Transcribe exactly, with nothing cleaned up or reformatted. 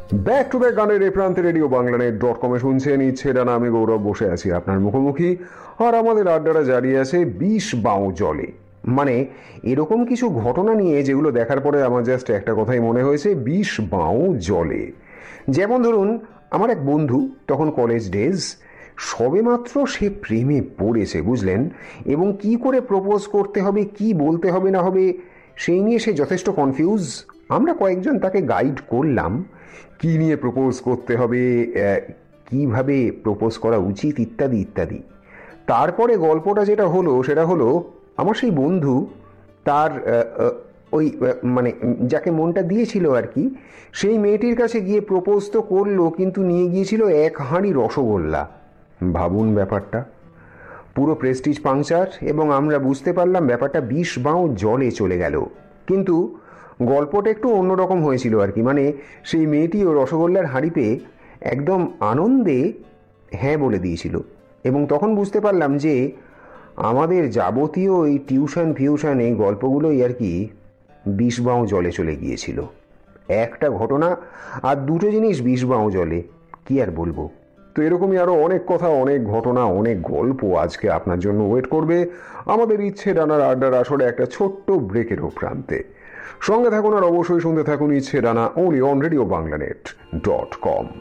Back to back গানের এই প্রান্তে রেডিও বাংলানেট ডট কমে শুনছেন ইচ্ছে ডানা। আমি গৌরব বসে আছি আপনার মুখোমুখি, আর আমাদের আড্ডাটা জারি আছে বিষ বাউ জলে। মানে এরকম কিছু ঘটনা নিয়ে যেগুলো দেখার পরে আমার জাস্ট একটা কথাই মনে হয়েছে, বিষ বাউ জলে। যেমন ধরুন, আমার এক বন্ধু, তখন কলেজ ডেজ, সবেমাত্র সে প্রেমে পড়েছে, বুঝলেন, এবং কি করে প্রপোজ করতে হবে, কি বলতে হবে না হবে, সেই নিয়ে সে যথেষ্ট কনফিউজ। আমরা কয়েকজন তাকে গাইড করলাম কি নিয়ে প্রপোজ করতে হবে, কিভাবে প্রপোজ করা উচিত, ইত্যাদি ইত্যাদি। তারপরে গল্পটা যেটা হলো সেটা হলো, আমার সেই বন্ধু তার ওই মানে যাকে মনটা দিয়েছিল আর কি, সেই মেয়েটির কাছে গিয়ে প্রপোজ তো করলো, কিন্তু নিয়ে গিয়েছিল এক হাঁড়ি রসগোল্লা। ভাবুন ব্যাপারটা, পুরো প্রেস্টিজ পাংচার, এবং আমরা বুঝতে পারলাম ব্যাপারটা বিষ বাউ জলে চলে গেল। কিন্তু গল্পটা একটু অন্যরকম হয়েছিল আর কি। মানে সেই মেয়েটিও রসগোল্লার হাঁড়ি পেয়ে একদম আনন্দে হ্যাঁ বলে দিয়েছিল, এবং তখন বুঝতে পারলাম যে আমাদের যাবতীয় এই টিউশন ফিউশন এই গল্পগুলোই আর কি বিষ বাউ জলে চলে গিয়েছিল। একটা ঘটনা আর দুটো জিনিস বিষ বাউ জলে, কি আর বলবো। তো এরকমই আরো অনেক কথা, অনেক ঘটনা, অনেক গল্প আজকে আপনার জন্য ওয়েট করবে আমাদের ইচ্ছে ডানার আড্ডার আসরে একটা ছোট্ট ব্রেকেরও প্রান্তে। সঙ্গে থাকুন আর অবশ্যই শুনতে থাকুন ইচ্ছে ডানা, only on radio বাংলানেট dot com.